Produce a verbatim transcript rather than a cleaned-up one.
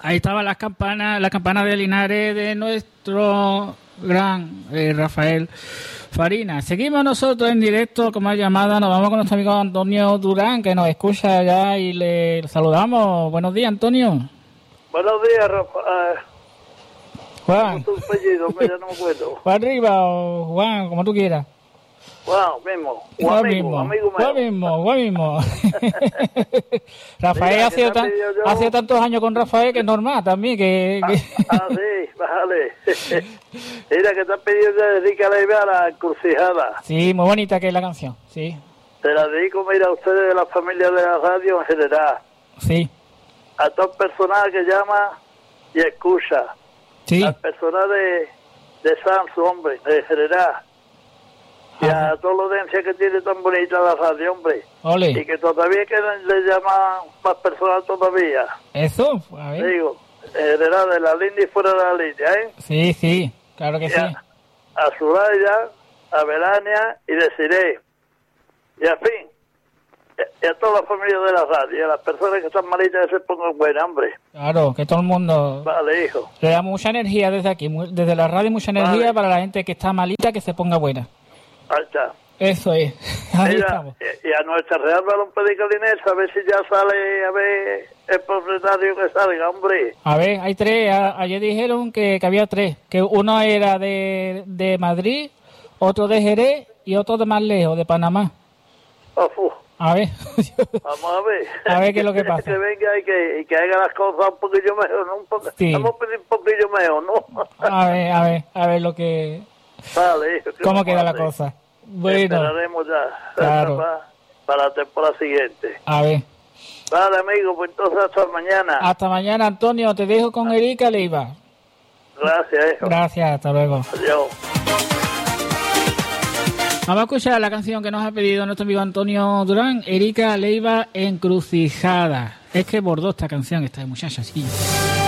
Ahí estaban las campanas, las campanas de Linares de nuestro gran eh, Rafael Farina. Seguimos nosotros en directo con más llamadas. Nos vamos con nuestro amigo Antonio Durán, que nos escucha ya y le saludamos. Buenos días, Antonio. Buenos días, Rafael. Juan. ¿Cómo es tu apellido? Que ya no me acuerdo. Juan arriba o Juan, como tú quieras. Juan mismo. Juan amigo, mismo. amigo Juan mismo, Juan mismo. Rafael Mira, ha sido, tan, yo... ha sido tantos años con Rafael que es normal también. que, que... Ah, ah, sí, vale. Mira, que te han pedido de dedicar a la encrucijada. Sí, muy bonita que es la canción, sí. Te la dedico, mira, a ustedes de la familia de la radio en general. Sí. A todo el personal que llama y escucha. Sí. Al personal de, de Samsung, hombre, de general. Y a toda la audiencia que tiene tan bonita la radio, hombre. Ole. Y que todavía que le llaman más personal todavía. Eso, a ver. Digo, en general, de la línea y fuera de la línea, ¿eh? Sí, sí, claro que y sí. A, a Soraya, a Belania y Desiree. Y a fin. Y a toda la familia de la radio, y a las personas que están malitas que se pongan buenas, hombre. Claro, que todo el mundo... Vale, hijo. Le damos mucha energía desde aquí, desde la radio, mucha energía Vale. para la gente que está malita, que se ponga buena. Ahí está. Eso es. Ahí Mira, estamos. y a nuestra Real Balón Pedicalinés, a ver si ya sale, a ver el propietario que salga, hombre. A ver, hay tres. A, ayer dijeron que, que había tres. Que uno era de, de Madrid, otro de Jerez y otro de más lejos, de Panamá. Ofu. A ver. Vamos a ver. A ver qué es lo que pasa. Que venga y que, y que haga las cosas un poquillo mejor, ¿no? Un poco, Sí. Vamos a pedir un poquillo mejor, ¿no? A ver, a ver, a ver lo que... Vale, hijo, ¿Cómo queda la hacer? cosa? Bueno, Esperaremos ya. Claro. Para, para la temporada siguiente. a ver. Vale, amigo, pues entonces hasta mañana. Hasta mañana, Antonio. Te dejo con Erika Leiva. Gracias, hijo. Gracias, hasta luego. Adiós. Vamos a escuchar la canción que nos ha pedido nuestro amigo Antonio Durán, Erika Leiva, Encrucijada. Es que bordó esta canción, esta muchacha, sí.